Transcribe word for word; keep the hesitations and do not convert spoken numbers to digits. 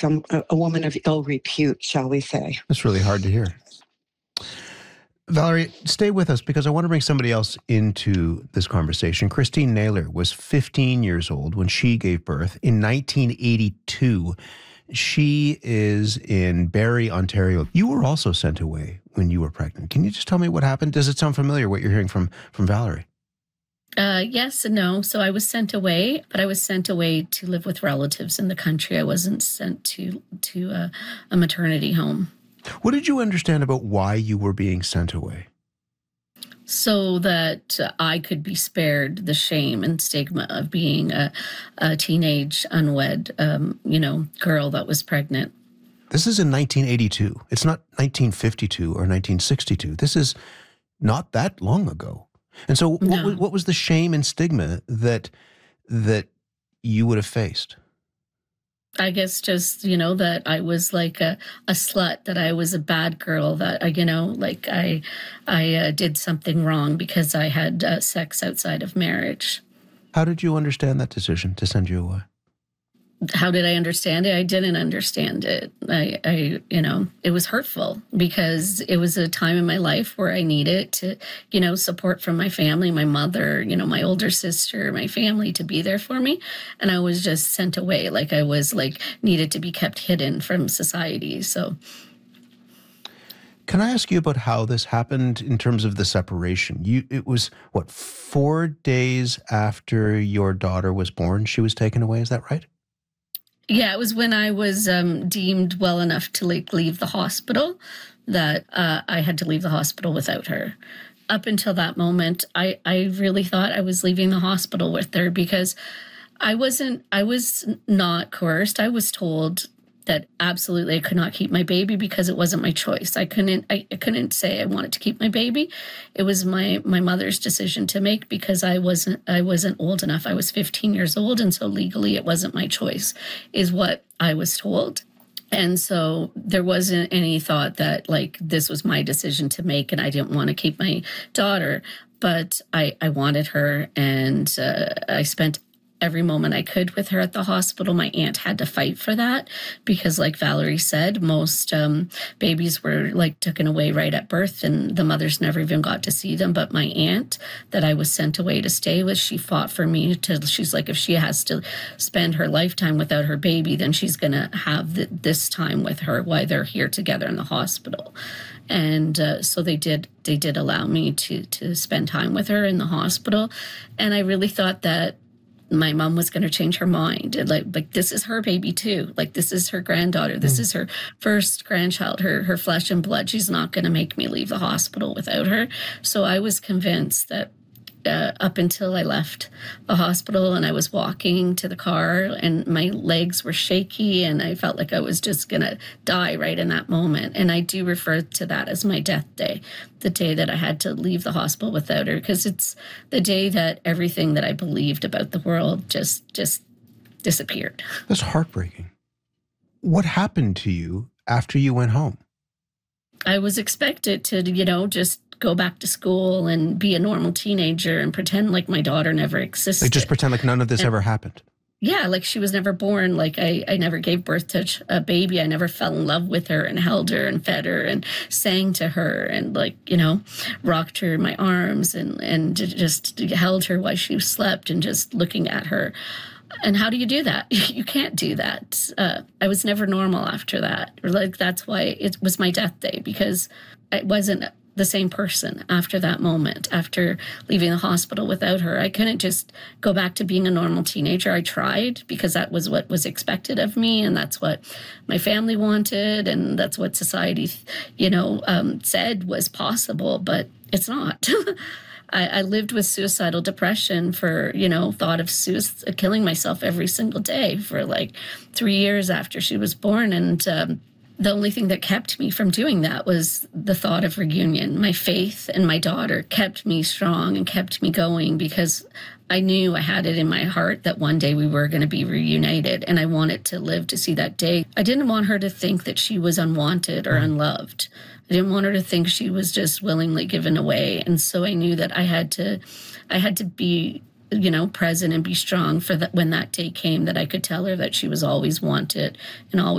some a, a woman of ill repute, shall we say. That's really hard to hear. Valerie, stay with us because I want to bring somebody else into this conversation. Christine Naylor was fifteen years old when she gave birth in nineteen eighty-two. She is in Barrie, Ontario. You were also sent away when you were pregnant. Can you just tell me what happened? Does it sound familiar, what you're hearing from, from Valerie? Uh, yes and no. So I was sent away, but I was sent away to live with relatives in the country. I wasn't sent to, to a, a maternity home. What did you understand about why you were being sent away? So that I could be spared the shame and stigma of being a, a teenage, unwed, um, you know, girl that was pregnant. This is in nineteen eighty-two. It's not nineteen fifty-two or nineteen sixty-two. This is not that long ago. And so what, No. was, what was the shame and stigma that that you would have faced? I guess just, you know, that I was like a, a slut, that I was a bad girl, that, I, you know, like I I uh, did something wrong because I had uh, sex outside of marriage. How did you understand that decision to send you away? How did I understand it? I didn't understand it. I, I, you know, it was hurtful because it was a time in my life where I needed to, you know, support from my family, my mother, you know, my older sister, my family to be there for me. And I was just sent away. Like I was like needed to be kept hidden from society. So. Can I ask you about how this happened in terms of the separation? You, it was, what, four days after your daughter was born, she was taken away, is that right? Yeah, it was when I was um, deemed well enough to like leave the hospital that uh, I had to leave the hospital without her. Up until that moment, I, I really thought I was leaving the hospital with her because I wasn't, I was not coerced. I was told that absolutely I could not keep my baby because it wasn't my choice. I couldn't I, I couldn't say I wanted to keep my baby. It was my my mother's decision to make because I wasn't I wasn't old enough. I was fifteen years old, and so legally it wasn't my choice, is what I was told. And so there wasn't any thought that like this was my decision to make and I didn't want to keep my daughter, but I, I wanted her, and uh, I spent every moment I could with her at the hospital. My aunt had to fight for that because, like Valerie said, most um, babies were like taken away right at birth and the mothers never even got to see them. But my aunt that I was sent away to stay with, she fought for me to, she's like, if she has to spend her lifetime without her baby, then she's going to have the, this time with her while they're here together in the hospital. And uh, so they did they did allow me to to spend time with her in the hospital. And I really thought that my mom was going to change her mind. And like, like, this is her baby too. Like, this is her granddaughter. This mm. is her first grandchild, her, her flesh and blood. She's not going to make me leave the hospital without her. So I was convinced that uh, up until I left the hospital and I was walking to the car and my legs were shaky and I felt like I was just going to die right in that moment. And I do refer to that as my death day, the day that I had to leave the hospital without her, because it's the day that everything that I believed about the world just just disappeared. That's heartbreaking. What happened to you after you went home? I was expected to, you know, just go back to school and be a normal teenager and pretend like my daughter never existed. Like just pretend like none of this and, ever happened. Yeah, like she was never born. Like I, I never gave birth to a baby. I never fell in love with her and held her and fed her and sang to her and like, you know, rocked her in my arms and, and just held her while she slept and just looking at her. And how do you do that? You can't do that. Uh, I was never normal after that. Like that's why it was my death day, because I wasn't the same person after that moment, after leaving the hospital without her. I couldn't just go back to being a normal teenager. I tried because that was what was expected of me, and that's what my family wanted, and that's what society, you know, um, said was possible, but it's not. I, I lived with suicidal depression for, you know, thought of suicide, killing myself every single day for like three years after she was born, and um, the only thing that kept me from doing that was the thought of reunion. My faith in my daughter kept me strong and kept me going because I knew I had it in my heart that one day we were going to be reunited, and I wanted to live to see that day. I didn't want her to think that she was unwanted or unloved. I didn't want her to think she was just willingly given away. And so I knew that I had to, I had to be, you know, present and be strong for that when that day came, that I could tell her that she was always wanted and always